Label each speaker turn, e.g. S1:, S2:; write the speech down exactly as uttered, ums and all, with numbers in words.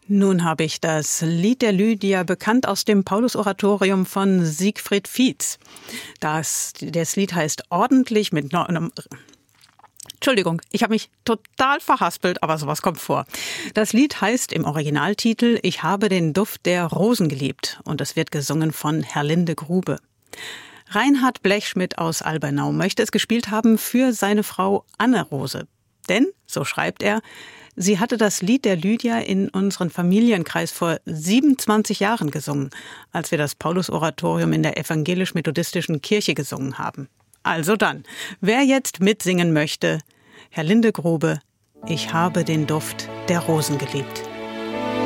S1: Nun habe ich das Lied der Lydia bekannt aus dem Paulus-Oratorium von Siegfried Fietz. Das, das Lied heißt ordentlich mit... No, no, Entschuldigung, ich habe mich total verhaspelt, aber sowas kommt vor. Das Lied heißt im Originaltitel »Ich habe den Duft der Rosen geliebt« und es wird gesungen von Herlinde Grube. Reinhard Blechschmidt aus Albernau möchte es gespielt haben für seine Frau Anne Rose. Denn, so schreibt er, sie hatte das Lied der Lydia in unseren Familienkreis vor siebenundzwanzig Jahren gesungen, als wir das Paulus-Oratorium in der evangelisch-methodistischen Kirche gesungen haben. Also dann, wer jetzt mitsingen möchte, Herlinde Grube, »Ich habe den Duft der Rosen geliebt«.